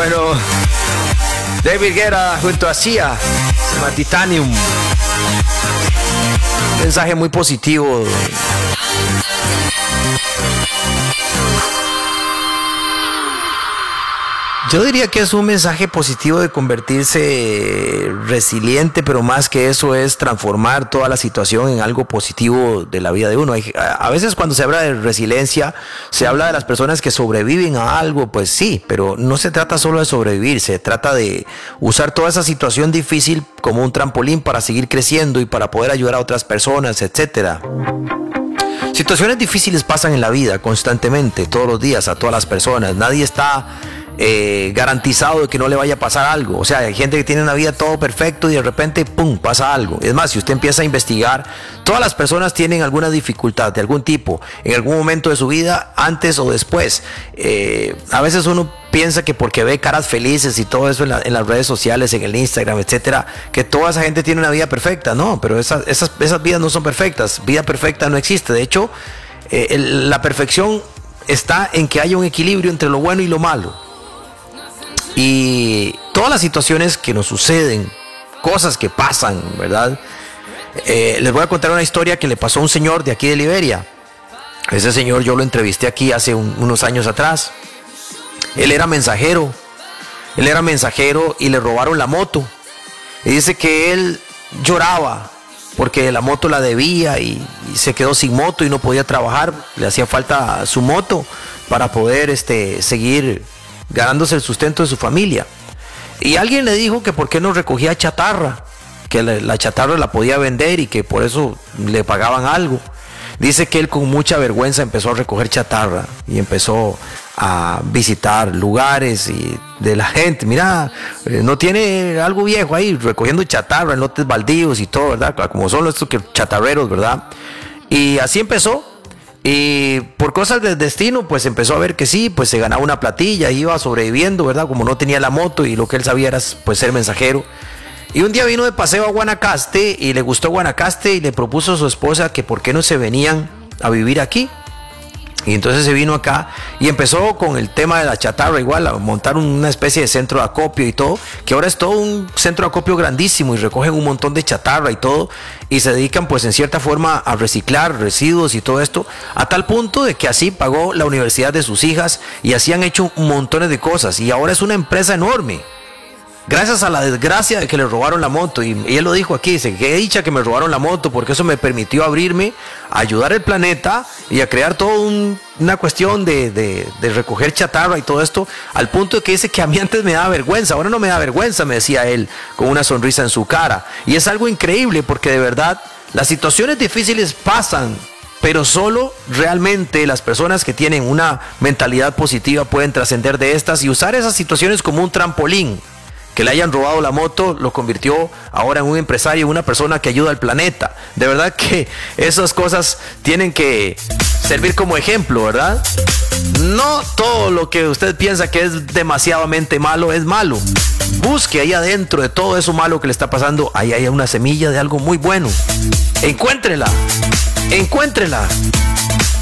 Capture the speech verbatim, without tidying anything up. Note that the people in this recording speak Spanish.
Bueno, David Guetta junto a Sia, se llama Titanium. Un mensaje muy positivo. Yo diría que es un mensaje positivo de convertirse resiliente, pero más que eso es transformar toda la situación en algo positivo de la vida de uno. A veces cuando se habla de resiliencia, se habla de las personas que sobreviven a algo, pues sí, pero no se trata solo de sobrevivir, se trata de usar toda esa situación difícil como un trampolín para seguir creciendo y para poder ayudar a otras personas, etcétera. Situaciones difíciles pasan en la vida constantemente, todos los días, a todas las personas. Nadie está eh, garantizado de que no le vaya a pasar algo. O sea, hay gente que tiene una vida todo perfecto y de repente, pum, pasa algo. Es más, si usted empieza a investigar, todas las personas tienen alguna dificultad de algún tipo, en algún momento de su vida, antes o después. Eh, a veces uno piensa que porque ve caras felices y todo eso en, la, en las redes sociales, en el Instagram, etcétera, que toda esa gente tiene una vida perfecta. No, pero esas, esas, esas vidas no son perfectas. Vida perfecta no existe. De hecho, eh, el, la perfección está en que haya un equilibrio entre lo bueno y lo malo. Y todas las situaciones que nos suceden, cosas que pasan, ¿verdad? Eh, les voy a contar una historia que le pasó a un señor de aquí de Liberia. Ese señor yo lo entrevisté aquí hace un, unos años atrás. Él era mensajero, él era mensajero y le robaron la moto. Y dice que él lloraba porque la moto la debía y, y se quedó sin moto y no podía trabajar. Le hacía falta su moto para poder este, seguir ganándose el sustento de su familia. Y alguien le dijo que por qué no recogía chatarra, que la, la chatarra la podía vender y que por eso le pagaban algo. Dice que él con mucha vergüenza empezó a recoger chatarra y empezó a visitar lugares y de la gente. Mira, eh, no tiene algo viejo ahí, recogiendo chatarra en lotes baldíos y todo, ¿verdad? Como son estos que chatarreros, ¿verdad? Y así empezó. Y por cosas del destino, pues empezó a ver que sí, pues se ganaba una platilla, iba sobreviviendo, ¿verdad? Como no tenía la moto y lo que él sabía era pues ser mensajero. Y un día vino de paseo a Guanacaste y le gustó Guanacaste y le propuso a su esposa que por qué no se venían a vivir aquí. Y entonces se vino acá y empezó con el tema de la chatarra igual, a montar una especie de centro de acopio y todo, que ahora es todo un centro de acopio grandísimo y recogen un montón de chatarra y todo, y se dedican pues en cierta forma a reciclar residuos y todo esto, a tal punto de que así pagó la universidad de sus hijas y así han hecho montones de cosas y ahora es una empresa enorme. Gracias a la desgracia de que le robaron la moto, y, y él lo dijo aquí, dice, qué dicha que me robaron la moto, porque eso me permitió abrirme, a ayudar al planeta y a crear toda un, una cuestión de, de, de recoger chatarra y todo esto, al punto de que dice que a mí antes me daba vergüenza, ahora no me da vergüenza, me decía él, con una sonrisa en su cara. Y es algo increíble, porque de verdad, las situaciones difíciles pasan, pero solo realmente las personas que tienen una mentalidad positiva pueden trascender de estas y usar esas situaciones como un trampolín. Que le hayan robado la moto lo convirtió ahora en un empresario, una persona que ayuda al planeta. De verdad que esas cosas tienen que servir como ejemplo, ¿verdad? No todo lo que usted piensa que es demasiadamente malo es malo. Busque ahí adentro de todo eso malo que le está pasando, ahí hay una semilla de algo muy bueno. Encuéntrela, encuéntrela.